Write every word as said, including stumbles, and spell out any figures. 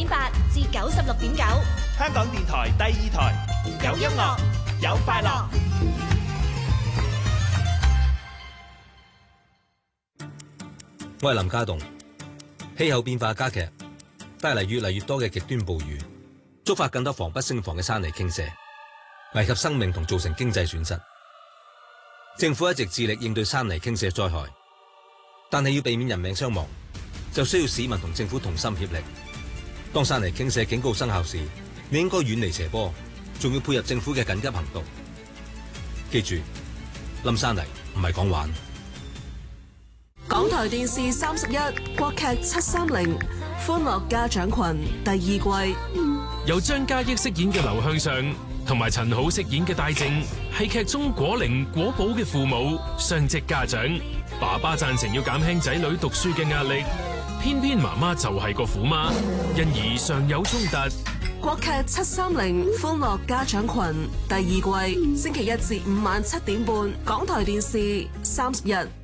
點八至九十六點九， 香港電台第二台，有音樂，有快樂。 我係林家棟。氣候變化加劇，帶嚟越嚟越多嘅極端暴雨，觸發更多防不勝防嘅山泥傾瀉，危及生命同造成經濟損失。政府一直致力應對山泥傾瀉災害，但係要避免人命傷亡，就需要市民同政府同心協力。當山泥傾瀉警告生效時，你應該遠離斜坡，仲要配合政府嘅緊急行動。記住，冧山泥唔係講玩。 港台電視三十一國劇七三零歡樂家長群第二季， 由張嘉益飾演嘅劉向上同埋陳好飾演嘅戴正，係劇中果靈果寶嘅父母，雙職家長。爸爸贊成要減輕仔女讀書嘅壓力，偏偏媽媽就係個虎媽，因而常有衝突。 國劇七三零歡樂家長群第二季，星期一至五晚七點半，港台電視三十一。